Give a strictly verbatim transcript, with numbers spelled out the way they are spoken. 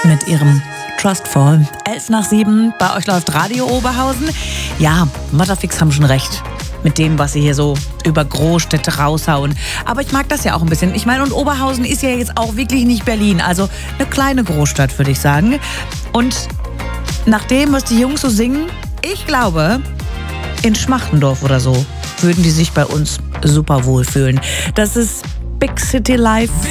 mit ihrem Trustfall. Elf nach sieben, bei euch läuft Radio Oberhausen. Ja, Motherfix haben schon recht mit dem, was sie hier so über Großstädte raushauen. Aber ich mag das ja auch ein bisschen. Ich meine, und Oberhausen ist ja jetzt auch wirklich nicht Berlin. Also eine kleine Großstadt, würde ich sagen. Und nach dem, was die Jungs so singen, ich glaube, in Schmachtendorf oder so würden die sich bei uns super wohlfühlen. Das ist Big City Life.